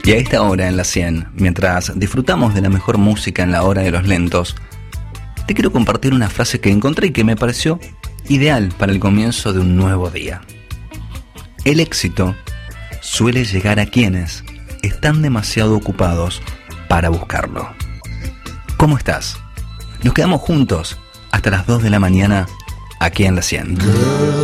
Y a esta hora en la 100, mientras disfrutamos de la mejor música en la hora de los lentos, te quiero compartir una frase que encontré y que me pareció ideal para el comienzo de un nuevo día. El éxito suele llegar a quienes están demasiado ocupados para buscarlo. ¿Cómo estás? Nos quedamos juntos hasta las 2 de la mañana aquí en la 100.